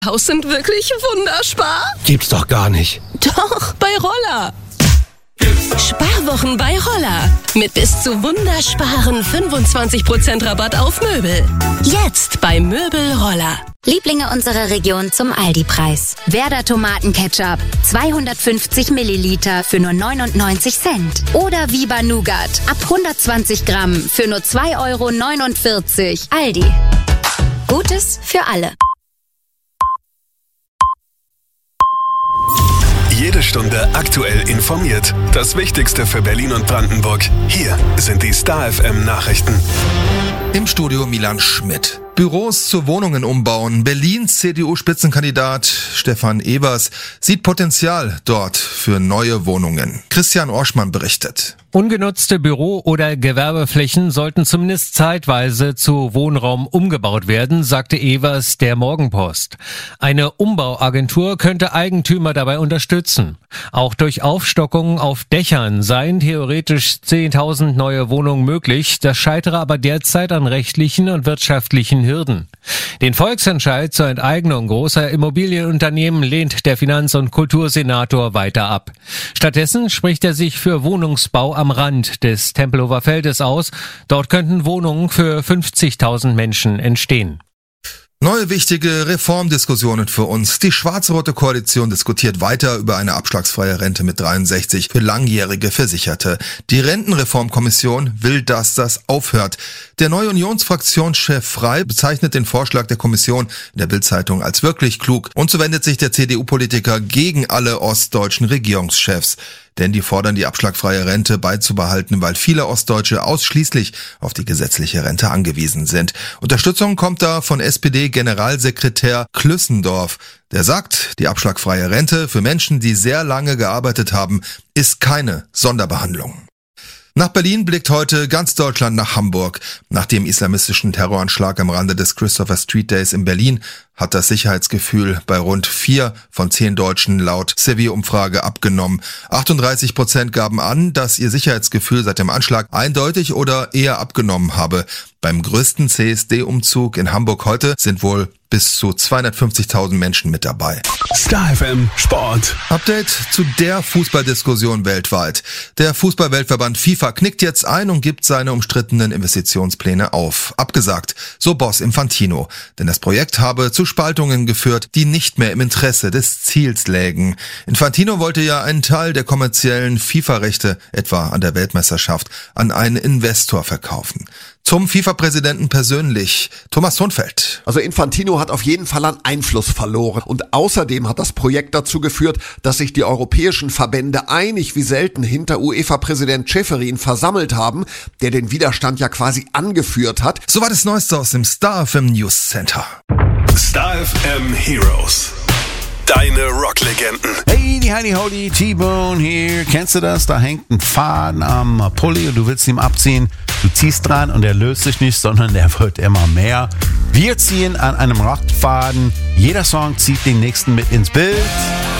Haus sind wirklich wunderspar. Gibt's doch gar nicht. Doch, bei Roller. Sparwochen bei Roller. Mit bis zu wundersparen 25% Rabatt auf Möbel. Jetzt bei Möbel Roller. Lieblinge unserer Region zum Aldi-Preis. Werder Tomatenketchup, 250 Milliliter für nur 99 Cent. Oder Viva Nougat, ab 120 Gramm für nur 2,49 €. Aldi. Gutes für alle. Jede Stunde aktuell informiert. Das Wichtigste für Berlin und Brandenburg. Hier sind die Star FM Nachrichten. Im Studio Milan Schmidt. Büros zu Wohnungen umbauen. Berlins CDU-Spitzenkandidat Stefan Evers sieht Potenzial dort für neue Wohnungen. Christian Orschmann berichtet. Ungenutzte Büro- oder Gewerbeflächen sollten zumindest zeitweise zu Wohnraum umgebaut werden, sagte Evers der Morgenpost. Eine Umbauagentur könnte Eigentümer dabei unterstützen. Auch durch Aufstockungen auf Dächern seien theoretisch 10.000 neue Wohnungen möglich. Das scheitere aber derzeit an rechtlichen und wirtschaftlichen Hürden. Den Volksentscheid zur Enteignung großer Immobilienunternehmen lehnt der Finanz- und Kultursenator weiter ab. Stattdessen spricht er sich für Wohnungsbau am Rand des Tempelhofer Feldes aus. Dort könnten Wohnungen für 50.000 Menschen entstehen. Neue wichtige Reformdiskussionen für uns. Die schwarz-rote Koalition diskutiert weiter über eine abschlagsfreie Rente mit 63 für langjährige Versicherte. Die Rentenreformkommission will, dass das aufhört. Der neue Unionsfraktionschef Frey bezeichnet den Vorschlag der Kommission in der Bild-Zeitung als wirklich klug. Und so wendet sich der CDU-Politiker gegen alle ostdeutschen Regierungschefs. Denn die fordern, die abschlagfreie Rente beizubehalten, weil viele Ostdeutsche ausschließlich auf die gesetzliche Rente angewiesen sind. Unterstützung kommt da von SPD-Generalsekretär Klüssendorf. Der sagt, die abschlagfreie Rente für Menschen, die sehr lange gearbeitet haben, ist keine Sonderbehandlung. Nach Berlin blickt heute ganz Deutschland nach Hamburg. Nach dem islamistischen Terroranschlag am Rande des Christopher Street Days in Berlin hat das Sicherheitsgefühl bei rund 4 von 10 Deutschen laut Sevier-Umfrage abgenommen. 38% gaben an, dass ihr Sicherheitsgefühl seit dem Anschlag eindeutig oder eher abgenommen habe. Beim größten CSD-Umzug in Hamburg heute sind wohl bis zu 250.000 Menschen mit dabei. Star FM Sport. Update zu der Fußballdiskussion weltweit. Der Fußballweltverband FIFA knickt jetzt ein und gibt seine umstrittenen Investitionspläne auf. Abgesagt, so Boss Infantino. Denn das Projekt habe zu Spaltungen geführt, die nicht mehr im Interesse des Ziels lägen. Infantino wollte ja einen Teil der kommerziellen FIFA-Rechte, etwa an der Weltmeisterschaft, an einen Investor verkaufen. Zum FIFA-Präsidenten persönlich, Thomas Thunfeld. Also Infantino hat auf jeden Fall an Einfluss verloren. Und außerdem hat das Projekt dazu geführt, dass sich die europäischen Verbände einig wie selten hinter UEFA-Präsident Ceferin versammelt haben, der den Widerstand ja quasi angeführt hat. So war das Neueste aus dem Star FM News Center. Star FM Heroes. Deine Rocklegenden. Hey, die Heidi Holy, T-Bone hier. Kennst du das? Da hängt ein Faden am Pulli und du willst ihn abziehen. Du ziehst dran und der löst sich nicht, sondern der wird immer mehr. Wir ziehen an einem Rockfaden. Jeder Song zieht den nächsten mit ins Bild.